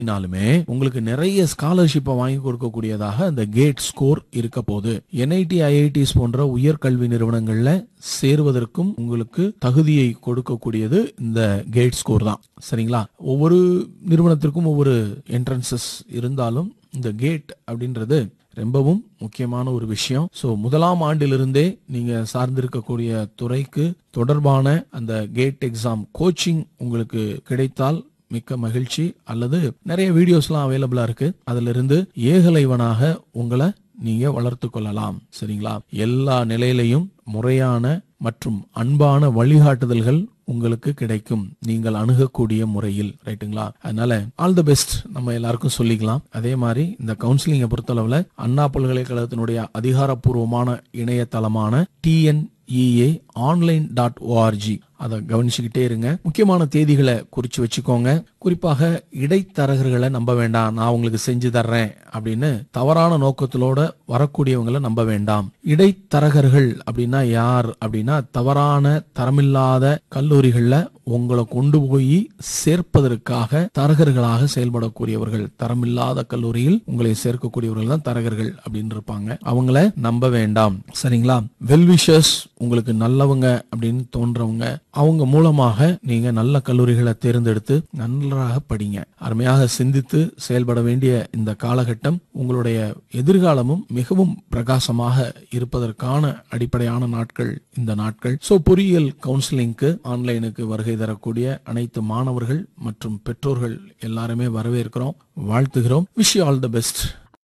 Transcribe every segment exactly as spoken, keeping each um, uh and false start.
நாலுமே உங்களுக்கு நிறைய ஸ்காலர்ஷிப்பை வாங்கி கொடுக்கக்கூடியதாக அந்த கேட் ஸ்கோர் இருக்க போகுது. என்ஐடி ஐஐடிஸ் போன்ற உயர்கல்வி நிறுவனங்கள்ல சேருவதற்கும் உங்களுக்கு தகுதியை கொடுக்கக்கூடியது இந்த கேட் ஸ்கோர் தான். சரிங்களா? ஒவ்வொரு நிறுவனத்திற்கும் ஒவ்வொரு என்ட்ரன்சஸ் இருந்தாலும் இந்த கேட் அப்படின்றது ரொம்பவும் முக்கியமான ஒரு விஷயம். சோ முதலாம் ஆண்டிலிருந்தே நீங்க சார்ந்திருக்கக்கூடிய துறைக்கு தொடர்பான அந்த கேட் எக்ஸாம் கோச்சிங் உங்களுக்கு கிடைத்தால் மிக்க மகிழ்ச்சி. அல்லது நிறைய வீடியோஸ்லாம் அவைலபிளா இருக்கு, அதுல இருந்து ஏகலைவனாக உங்களை நீங்க வளர்த்து கொள்ளலாம். சரிங்களா? எல்லா நிலையிலையும் முறையான மற்றும் அன்பான வழிகாட்டுதல்கள் உங்களுக்கு கிடைக்கும் நீங்கள் அணுகக்கூடிய முறையில். ரைட்டுங்களா? அதனால ஆல் தி பெஸ்ட் நம்ம எல்லாருக்கும் சொல்லிக்கலாம். அதே மாதிரி இந்த கவுன்சிலிங்கை பொறுத்தளவுல அண்ணா பல்கலைக்கழகத்தினுடைய அதிகாரப்பூர்வமான இணையதளமான டிஎன்இஏ ஆன்லைன் டாட் ஓஆர்ஜி அதை கவனிச்சுக்கிட்டே இருங்க. முக்கியமான தேதிகளை குறிச்சு வச்சுக்கோங்க. குறிப்பாக இடைத்தரகர்களை நம்ப வேண்டாம். நான் உங்களுக்கு செஞ்சு தர்றேன் அப்படின்னு தவறான நோக்கத்திலோட வரக்கூடியவங்களை நம்ப வேண்டாம். இடைத்தரகர்கள் அப்படின்னா யார் அப்படின்னா தவறான தரமில்லாத கல்லூரிகள்ல உங்களை கொண்டு போய் சேர்ப்பதற்காக தரகர்களாக செயல்படக்கூடியவர்கள். தரமில்லாத கல்லூரியில் உங்களை சேர்க்கக்கூடியவர்கள் தான் தரகர்கள் அப்படின்னு இருப்பாங்க. அவங்கள நம்ப வேண்டாம். சரிங்களா? வெல்விஷர்ஸ், உங்களுக்கு நல்லவங்க அப்படின்னு தோன்றவங்க, அவங்க மூலமாக நீங்க நல்ல கல்லூரிகளை தேர்ந்தெடுத்து நன்றாக படிங்க. அருமையாக சிந்தித்து செயல்பட வேண்டிய இந்த காலகட்டம் உங்களுடைய எதிர்காலமும் மிகவும் பிரகாசமாக இருப்பதற்கான அடிப்படையான நாட்கள் இந்த நாட்கள். சோ பொறியியல் கவுன்சிலிங்க்கு ஆன்லைனுக்கு வருகை தரக்கூடிய அனைத்து மாணவர்கள் மற்றும் பெற்றோர்கள் எல்லாருமே வரவேற்கிறோம், வாழ்த்துகிறோம். Wish you all the best.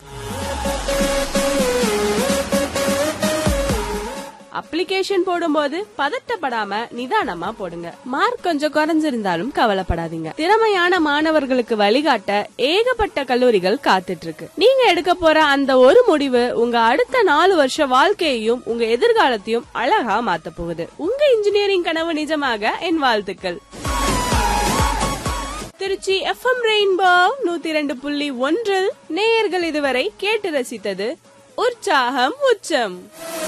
Application போடும்போது பதட்டப்படாம நிதானமா போடுங்க. மார்க் கொஞ்சம் குறைஞ்சிருந்தாலும் கவலைப்படாதீங்க. திறமையான மாணவர்களுக்கு வழிகாட்ட ஏகப்பட்ட கல்லூரிகள் காத்துட்டு இருக்கு. நீங்க எடுக்க போற அந்த ஒரு முடிவு உங்க அடுத்த நாலு வருஷ வாழ்க்கையையும் உங்க எதிர்காலத்தையும் அழகா மாத்த போகுது. உங்க இன்ஜினியரிங் கனவு நிஜமாக என் வாழ்த்துக்கள். திருச்சி எஃப்எம் ரெயின்போ நூத்தி இரண்டு புள்ளி ஒன்றில் நேயர்கள் இதுவரை கேட்டு ரசித்தது உற்சாகம் உச்சம்.